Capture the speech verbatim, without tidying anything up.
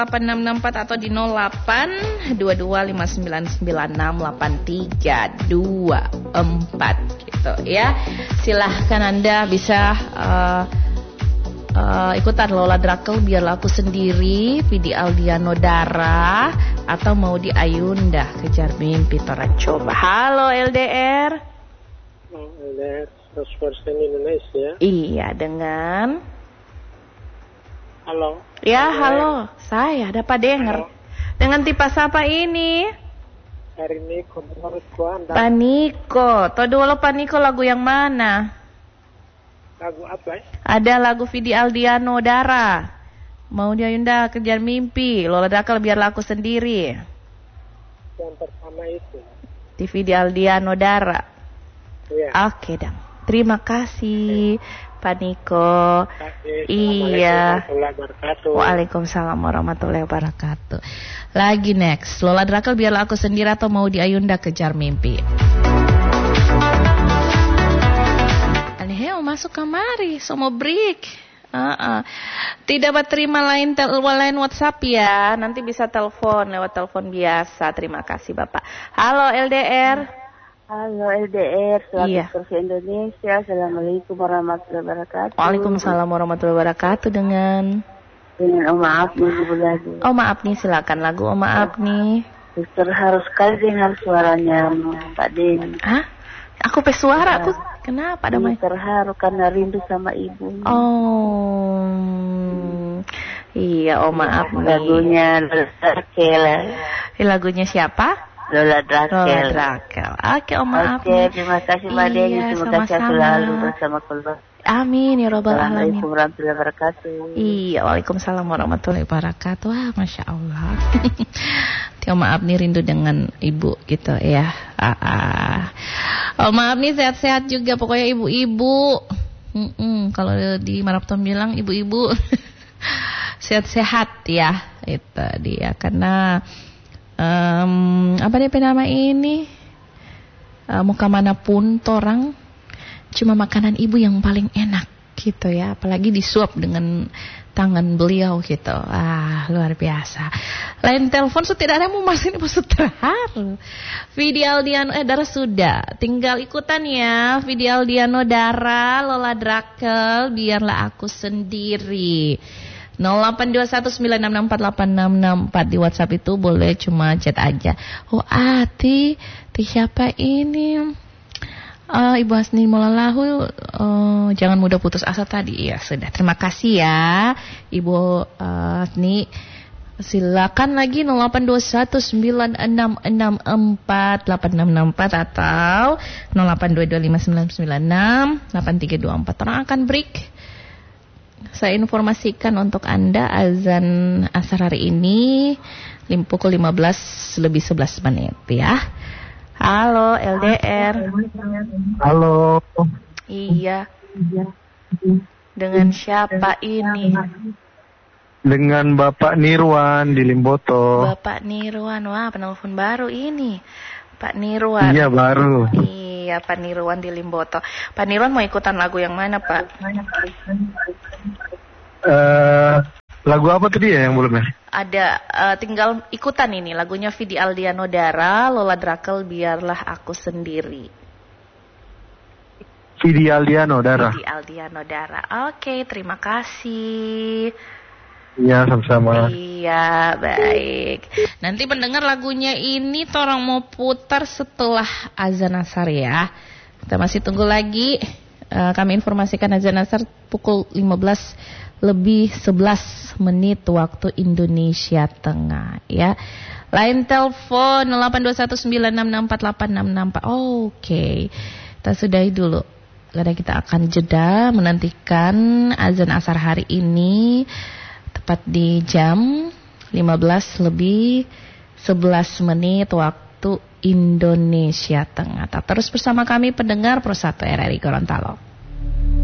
delapan enam enam empat atau di nol delapan dua dua lima sembilan sembilan enam delapan tiga dua empat gitu ya. Silahkan Anda bisa uh, uh, ikutan Lola Drakel Biarlah Aku Sendiri, Vidi Aldiano Dara, atau mau di Ayunda Kejar Mimpi Tora Coba. Halo L D R. Oh, L D R seratus persen Indonesia. Iya, dengan halo. Ya, halo. Saya dapat dengar. Dengan tipe siapa ini? Hari ini menurutku Anda. Paniko. Tahu dulu Paniko lagu yang mana? Lagu apa ya? Ada lagu Vidi Aldiano Dara. Mau di Ayunda Kejar Mimpi. Lola Drakel Biarlah Aku Sendiri. Yang pertama itu. Di Vidi Aldiano Dara. Iya. Oke, dong. Terima kasih. Paniko. Iya. Waalaikumsalam warahmatullahi wabarakatuh. Lagi next, Lola Drakel Biarlah Aku Sendiri atau mau di Ayunda Kejar Mimpi. Aneh masuk kamari, so mau break. Uh-uh. Tidak berterima lain tel- lain WhatsApp ya. Nanti bisa telepon lewat telepon biasa. Terima kasih Bapak. Halo L D R. Halo L D R, selamat Iya. Kursi Indonesia. Assalamualaikum warahmatullahi wabarakatuh. Waalaikumsalam warahmatullahi wabarakatuh. Dengan Dengan Oma Apni di lagu. Oma Apni, silakan lagu Oma Apni. Terharu sekali dengar suaranya Pak Den. Hah? Aku pesuara aku. Kenapa damai? Terharu karena rindu sama ibu. Oh. Iya, Oma Apni. Lagunya Lola Drakel. Ini lagunya siapa? Lola Drakel. Lola Drakel. Oke, Oma Oke, Apni. terima kasih Mbak Den. Iya, Terima kasih sama-sama. selalu bersama keluarga. Amin ya robbal alamin. Assalamualaikum warahmatullahi wabarakatuh. Iya, waalaikumsalam warahmatullahi wabarakatuh. Wah, masya Allah. Tio maaf nih rindu dengan ibu gitu ya. Ah, ah. Oh maaf nih sehat-sehat juga pokoknya ibu-ibu. Mm-mm, kalau di Maraptom bilang ibu-ibu sehat-sehat ya. Itu dia karena um, apa dia nama ini? Uh, muka manapun torang cuma makanan ibu yang paling enak gitu ya, apalagi disuap dengan tangan beliau gitu. Ah, luar biasa. Lain telepon so tidak ada mau masih maksud terharu. Vidi Aldiano eh Dara sudah. Tinggal ikutan ya. Vidi Aldiano Dara, Lola Drakel Biarlah Aku Sendiri. nol delapan dua satu sembilan enam enam empat delapan enam enam empat di WhatsApp itu boleh cuma chat aja. Oh, Ati, ti siapa ini? Uh, Ibu Hasni Molalahu, uh, jangan mudah putus asa tadi. Ya sudah, terima kasih ya Ibu uh, Hasni. Silakan lagi nol delapan dua satu sembilan enam enam empat delapan enam enam empat atau nol delapan dua dua lima sembilan sembilan enam delapan tiga dua empat. Orang akan break. Saya informasikan untuk Anda azan asar hari ini pukul lima belas lebih sebelas menit ya. Halo L D R. Halo. Iya. Dengan siapa ini? Dengan Bapak Nirwan di Limboto. Bapak Nirwan, wah penelpon baru ini. Pak Nirwan. Iya baru. Iya Pak Nirwan di Limboto. Pak Nirwan mau ikutan lagu yang mana Pak? Uh, lagu apa tadi ya yang belum ya? Ada uh, tinggal ikutan ini lagunya Vidi Aldiano Dara, Lola Drakel Biarlah Aku Sendiri. Vidi Aldiano Dara. Vidi Aldiano Dara. Oke, terima kasih. Iya, sama-sama. Iya, baik. Nanti pendengar lagunya ini torang mau putar setelah azan asar ya. Kita masih tunggu lagi. Uh, kami informasikan azan asar pukul lima belas lebih sebelas menit waktu Indonesia Tengah ya. Lain telepon nol delapan dua satu sembilan enam enam empat delapan enam enam empat. Oh, oke. Okay. Kita sudahi dulu. Karena kita akan jeda menantikan azan asar hari ini tepat di jam lima belas lebih sebelas menit waktu Indonesia Tengah. Terus bersama kami pendengar Pro satu R R I Gorontalo.